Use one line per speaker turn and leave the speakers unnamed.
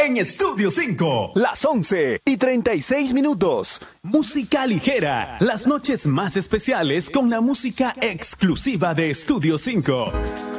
en Estudio 5.
Las 11:36.
Música ligera. Las noches más especiales con la música exclusiva de Estudio 5.